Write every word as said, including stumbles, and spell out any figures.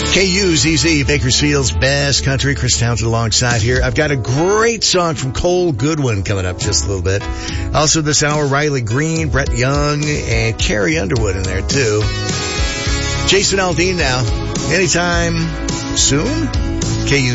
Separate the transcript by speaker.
Speaker 1: K U Z Z, Bakersfield's best country. Chris Townsend alongside here. I've got a great song from Cole Goodwin coming up just a little bit. Also this hour, Riley Green, Brett Young, and Carrie Underwood in there too. Jason Aldean now. Anytime soon? K U